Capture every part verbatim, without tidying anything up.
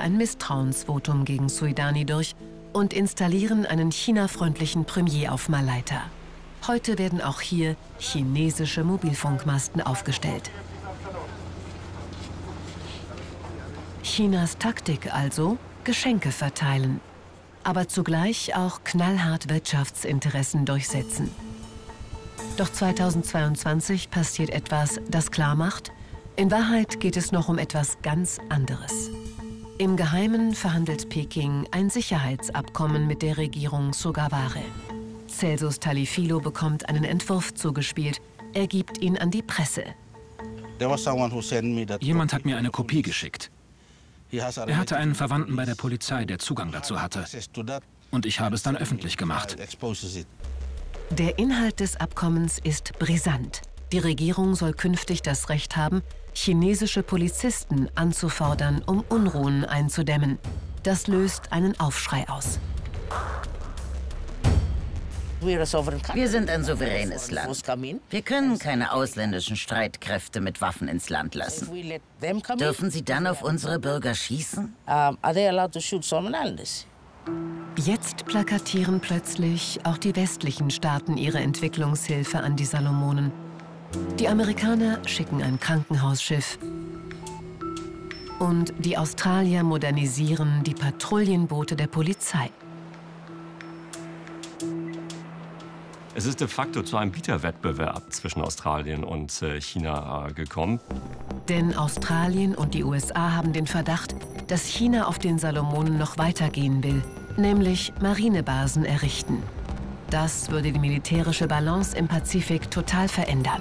ein Misstrauensvotum gegen Suidani durch und installieren einen China-freundlichen Premier auf Malaita. Heute werden auch hier chinesische Mobilfunkmasten aufgestellt. Chinas Taktik also: Geschenke verteilen, aber zugleich auch knallhart Wirtschaftsinteressen durchsetzen. Doch zweitausendzweiundzwanzig passiert etwas, das klar macht: In Wahrheit geht es noch um etwas ganz anderes. Im Geheimen verhandelt Peking ein Sicherheitsabkommen mit der Regierung Sogaware. Celsus Talifilo bekommt einen Entwurf zugespielt. Er gibt ihn an die Presse. Jemand hat mir eine Kopie geschickt. Er hatte einen Verwandten bei der Polizei, der Zugang dazu hatte. Und ich habe es dann öffentlich gemacht. Der Inhalt des Abkommens ist brisant. Die Regierung soll künftig das Recht haben, chinesische Polizisten anzufordern, um Unruhen einzudämmen. Das löst einen Aufschrei aus. Wir sind ein souveränes Land. Wir können keine ausländischen Streitkräfte mit Waffen ins Land lassen. Dürfen sie dann auf unsere Bürger schießen? Jetzt plakatieren plötzlich auch die westlichen Staaten ihre Entwicklungshilfe an die Salomonen. Die Amerikaner schicken ein Krankenhausschiff und die Australier modernisieren die Patrouillenboote der Polizei. Es ist de facto zu einem Bieterwettbewerb zwischen Australien und China gekommen. Denn Australien und die U S A haben den Verdacht, dass China auf den Salomonen noch weitergehen will, nämlich Marinebasen errichten. Das würde die militärische Balance im Pazifik total verändern.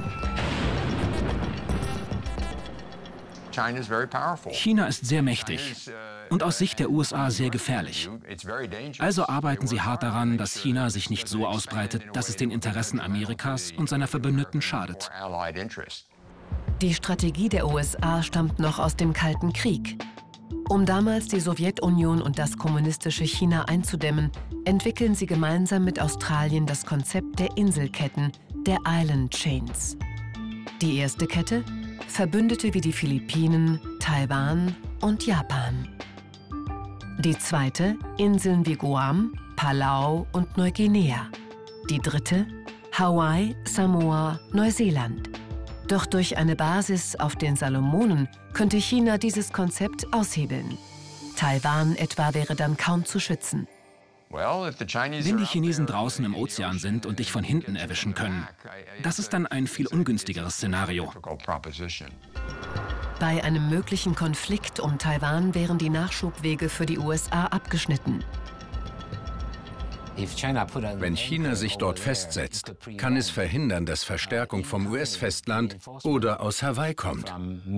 China ist sehr mächtig und aus Sicht der U S A sehr gefährlich. Also arbeiten sie hart daran, dass China sich nicht so ausbreitet, dass es den Interessen Amerikas und seiner Verbündeten schadet. Die Strategie der U S A stammt noch aus dem Kalten Krieg. Um damals die Sowjetunion und das kommunistische China einzudämmen, entwickeln sie gemeinsam mit Australien das Konzept der Inselketten, der Island Chains. Die erste Kette: Verbündete wie die Philippinen, Taiwan und Japan. Die zweite: Inseln wie Guam, Palau und Neuguinea. Die dritte: Hawaii, Samoa, Neuseeland. Doch durch eine Basis auf den Salomonen könnte China dieses Konzept aushebeln. Taiwan etwa wäre dann kaum zu schützen. Wenn die Chinesen draußen im Ozean sind und dich von hinten erwischen können, das ist dann ein viel ungünstigeres Szenario. Bei einem möglichen Konflikt um Taiwan wären die Nachschubwege für die U S A abgeschnitten. Wenn China sich dort festsetzt, kann es verhindern, dass Verstärkung vom U S-Festland oder aus Hawaii kommt.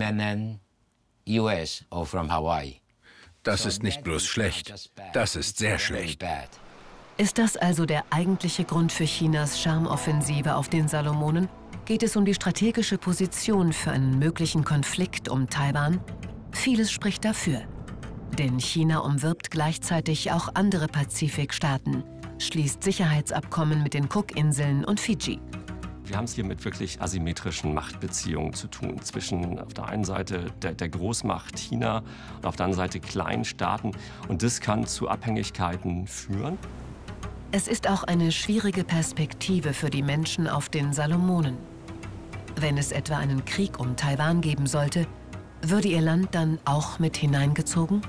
Das ist nicht bloß schlecht, das ist sehr schlecht. Ist das also der eigentliche Grund für Chinas Charmoffensive auf den Salomonen? Geht es um die strategische Position für einen möglichen Konflikt um Taiwan? Vieles spricht dafür. Denn China umwirbt gleichzeitig auch andere Pazifikstaaten, schließt Sicherheitsabkommen mit den Cookinseln und Fidschi. Wir haben es hier mit wirklich asymmetrischen Machtbeziehungen zu tun. Zwischen auf der einen Seite der, der Großmacht China und auf der anderen Seite kleinen Staaten. Und das kann zu Abhängigkeiten führen. Es ist auch eine schwierige Perspektive für die Menschen auf den Salomonen. Wenn es etwa einen Krieg um Taiwan geben sollte, würde ihr Land dann auch mit hineingezogen?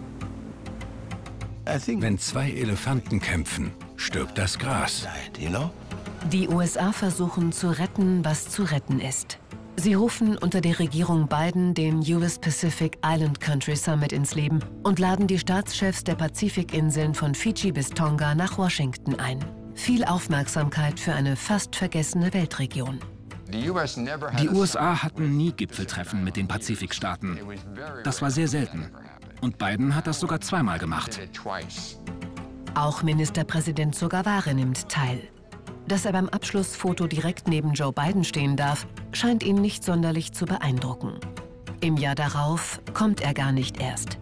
Wenn zwei Elefanten kämpfen, stirbt das Gras. Die U S A versuchen zu retten, was zu retten ist. Sie rufen unter der Regierung Biden den U S Pacific Island Country Summit ins Leben und laden die Staatschefs der Pazifikinseln von Fidschi bis Tonga nach Washington ein. Viel Aufmerksamkeit für eine fast vergessene Weltregion. Die U S A hatten nie Gipfeltreffen mit den Pazifikstaaten. Das war sehr selten. Und Biden hat das sogar zweimal gemacht. Auch Ministerpräsident Sogaware nimmt teil. Dass er beim Abschlussfoto direkt neben Joe Biden stehen darf, scheint ihn nicht sonderlich zu beeindrucken. Im Jahr darauf kommt er gar nicht erst.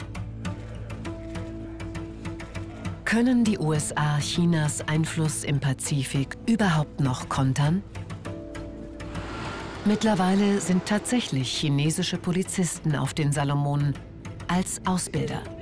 Können die U S A Chinas Einfluss im Pazifik überhaupt noch kontern? Mittlerweile sind tatsächlich chinesische Polizisten auf den Salomonen als Ausbilder.